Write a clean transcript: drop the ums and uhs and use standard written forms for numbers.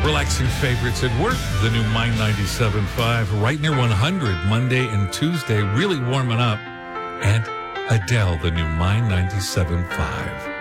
Relaxing favorites at work. The new Mind 97.5, right near 100, Monday and Tuesday, really warming up. And Adele, the new Mind 97.5.